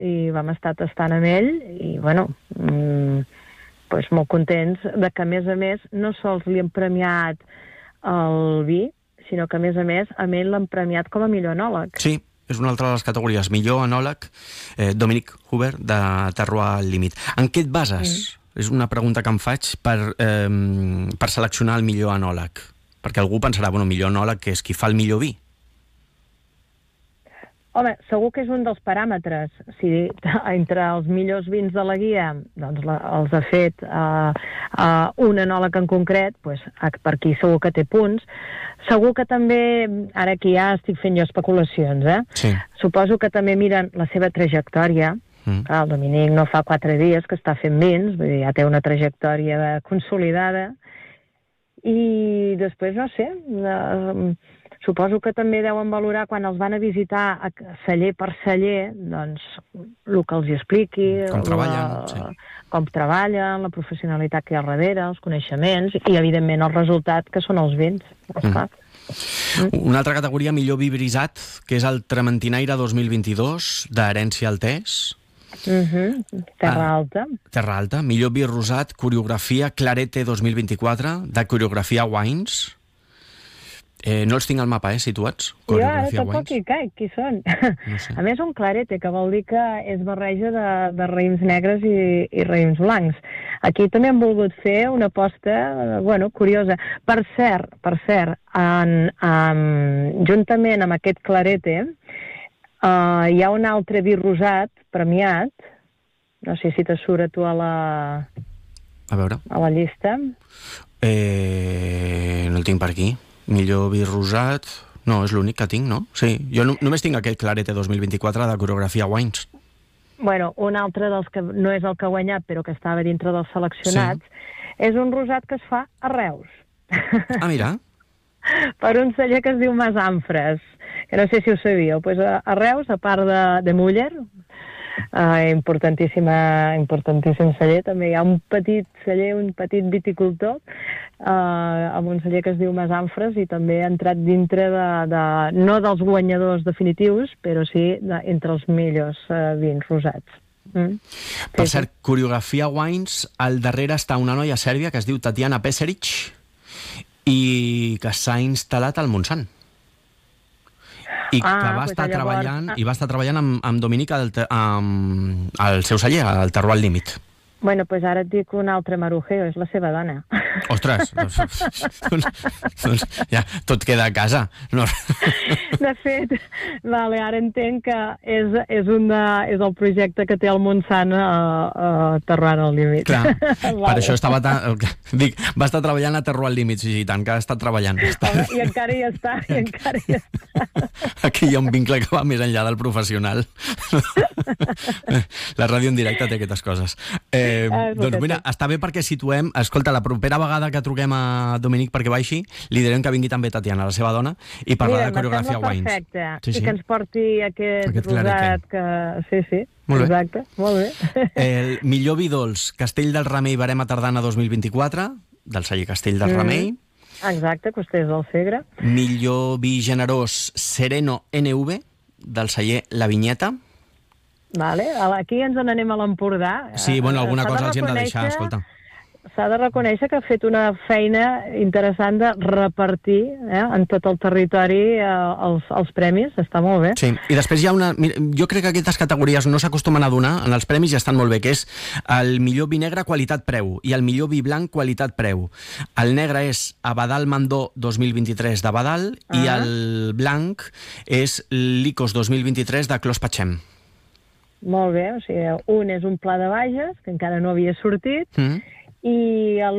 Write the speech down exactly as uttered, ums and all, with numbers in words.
i vam estar tastant amb ell i, bueno, mmm, pues molt contents de que, a més a més, no sols li han premiat el vi, sinó que, a més a més, a ell l'han premiat com a millor enòleg. Sí, és una altra de les categories. Millor enòleg, eh, Dominic Huber, de Terroir al Límit. En què et bases? Mm. És una pregunta que em faig per, eh, per seleccionar el millor enòleg. Perquè algú pensarà, bueno, millor enòleg, que és qui fa el millor vi. Home, segur que és un dels paràmetres. Si entre els millors vins de la guia doncs la, els ha fet uh, uh, un enòleg en concret, pues, per aquí segur que té punts. Segur que també, ara aquí ja estic fent jo especulacions, eh? Sí. Suposo que també miren la seva trajectòria. Mm. Clar, el Dominic no fa quatre dies que està fent vins, vull dir, ja té una trajectòria consolidada. I després, no sé... Uh, Suposo que també deuen valorar quan els van a visitar a celler per celler, doncs, el que els hi expliqui, com treballen, la, sí. com treballen, la professionalitat que hi ha darrere, els coneixements i, evidentment, el resultat, que són els vins. Mm. Mm. Una altra categoria, millor vi brisat, que és el Trementinaire dos mil vint-i-dos, d'Herència Altés. Mm-hmm. Terra ah, Alta. Terra Alta. Millor vi rosat, coreografia Clarete dos mil vint-i-quatre, de Coreografia Wines. Eh, no els tinc al mapa, eh, situats. Jo ara tampoc hi caic, qui són? No sé. A més, un clarete, que vol dir que és barreja de, de raïms negres i, i raïms blancs. Aquí també han volgut fer una aposta, bueno, curiosa. Per cert, per cert, en, en, juntament amb aquest clarete, uh, hi ha un altre vi rosat premiat, no sé si te surt a tu a la... A veure. A la llista. Eh, no el tinc per aquí. Millor vi rosat... No, és l'únic que tinc, no? Sí, jo no, només tinc aquest Clarete dos mil vint-i-quatre de Coreografia Wines. Bueno, un altre dels que no és el que ha guanyat, però que estava dintre dels seleccionats, sí. És un rosat que es fa a Reus. Ah, mira. Per un celler que es diu Mas Amfres, que no sé si ho sabíeu. Pues a, a Reus, a part de, de Muller, Uh, importantíssima, importantíssim celler, també hi ha un petit celler, un petit viticultor uh, amb un celler que es diu Mas Amfres i també ha entrat dintre de, de no dels guanyadors definitius, però sí de, entre els millors uh, vins rosats. Mm? Per sí, cert, Coreografia Wines, al darrere està una noia sèrbia que es diu Tatiana Peseric i que s'ha instal·lat al Montsant. I que ah, va pues estar llavors... treballant, i va estar treballant amb, amb Dominic al, amb, al seu celler, al Terroir al Límit. Bueno, pues ara et dic un altre marujeo, és la seva dona. Ostres, doncs, doncs, doncs ja tot queda a casa. No. De fet, vale, ara entenc que és, és, una, és el projecte que té el Montsant a, a Terroir al Límit. Clar, vale. Per això estava tan... Dic, va estar treballant a Terroir al Límit, sí, tant que ha estat treballant. Home, i encara hi està, i encara hi està. Aquí hi ha un vincle que va més enllà del professional. La ràdio en directe té aquestes coses. Eh, Eh, doncs mira, està bé perquè situem... Escolta, la propera vegada que truquem a Dominic perquè baixi, li direm que vingui també Tatiana, la seva dona, i parlar de Coreografia Wines. Perfecte, sí, sí. I que ens porti aquest, aquest rosat que... Sí, sí, molt exacte, bé. Molt bé. El millor vi dolç, Castell del Remei Verema Tardana dos mil vint-i-quatre, del celler Castell del mm. Remei. Exacte, Costers del Segre. Millor vi generós, Sereno N V, del celler La Vinyeta. Vale. Aquí ens n'anem a l'Empordà. Sí, bueno, alguna cosa els hem de deixar, escolta. S'ha de reconèixer que ha fet una feina interessant de repartir eh, en tot el territori eh, els, els premis, està molt bé. Sí, i després hi ha una... Jo crec que aquestes categories no s'acostumen a donar en els premis i estan molt bé, que és el millor vi negre qualitat-preu i el millor vi blanc qualitat-preu. El negre és Abadal Mandó dos mil vint-i-tres d'Abadal ah. i el blanc és Licos dos mil vint-i-tres de Clos Patxem. Molt bé, o sigui, un és un pla de Bages, que encara no havia sortit, mm. i